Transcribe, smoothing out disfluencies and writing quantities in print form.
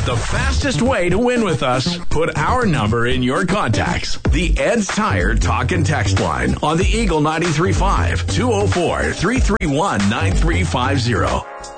The fastest way to win with us, put our number in your contacts. The Ed's Tire Talk and Text line on the Eagle 93.5, 204-331-9350.